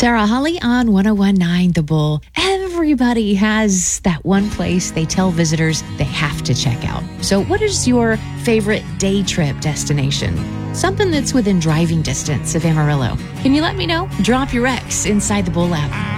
Sarah Holly on 1019 The Bull. Everybody has that one place they tell visitors they have to check out. So what is your favorite day trip destination? Something that's within driving distance of Amarillo. Can you let me know? Drop your X inside the Bull app.